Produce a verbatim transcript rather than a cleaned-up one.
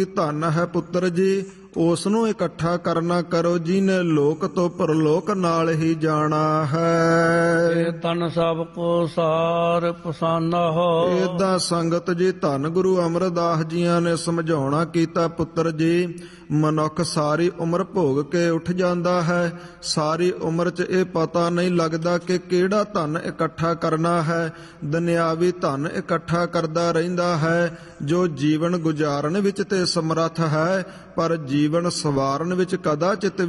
ਧਨ ਹੈ ਪੁੱਤਰ ਜੀ, ਉਸ ਨੂੰ ਇਕੱਠਾ ਕਰਨਾ ਕਰੋ, ਜਿਹਨੇ ਲੋਕ ਤੋਂ ਪਰਲੋਕ ਨਾਲ ਹੀ ਜਾਣਾ ਹੈ। ਇਹ ਤਨ ਸਭ ਕੋ ਸਾਰ ਪਸਾਨਾ ਹੋ। ਏਦਾਂ ਸੰਗਤ ਜੀ ਧੰਨ ਗੁਰੂ ਅਮਰਦਾਸ ਜੀਆਂ ਨੇ ਸਮਝਾਉਣਾ ਕੀਤਾ, ਪੁੱਤਰ ਜੀ ਮਨੁੱਖ ਸਾਰੀ ਉਮਰ ਭੋਗ ਕੇ ਉੱਠ ਜਾਂਦਾ ਹੈ। ਸਾਰੀ ਉਮਰ 'ਚ ਇਹ ਪਤਾ ਨਹੀਂ ਲੱਗਦਾ ਕਿ ਕਿਹੜਾ ਧਨ ਇਕੱਠਾ ਕਰਨਾ ਹੈ। ਦੁਨਿਆਵੀ ਧਨ ਇਕੱਠਾ ਕਰਦਾ ਰਹਿੰਦਾ ਹੈ, ਜੋ ਜੀਵਨ ਗੁਜ਼ਾਰਨ ਵਿੱਚ ਤੇ ਸਮਰੱਥ ਹੈ, ਪਰ ਜੀਵਨ ਸਵਾਰਨ ਵਿੱਚ ਕਦਾਚਿਤ